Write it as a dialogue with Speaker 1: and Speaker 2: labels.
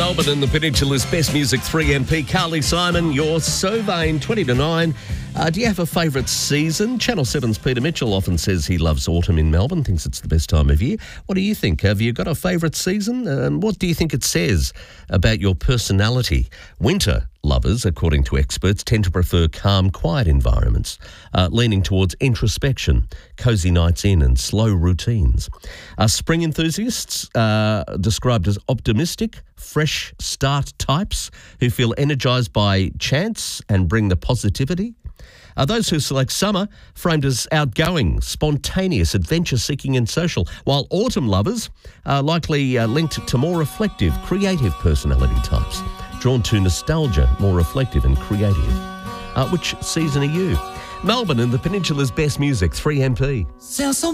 Speaker 1: Melbourne and the Peninsula's best music, 3MP. Carly Simon, you're so vain, 20 to 9. Do you have a favourite season? Channel 7's Peter Mitchell often says he loves autumn in Melbourne, thinks it's the best time of year. What do you think? Have you got a favourite season? What do you think it says about your personality? Winter lovers, according to experts, tend to prefer calm, quiet environments, leaning towards introspection, cosy nights in and slow routines. Spring enthusiasts, described as optimistic, fresh start types who feel energised by chance and bring the positivity. Those who select summer, framed as outgoing, spontaneous, adventure-seeking and social, while autumn lovers are likely linked to more reflective, creative personality types, drawn to nostalgia, more reflective and creative. Which season are you? Melbourne and the Peninsula's best music, 3MP.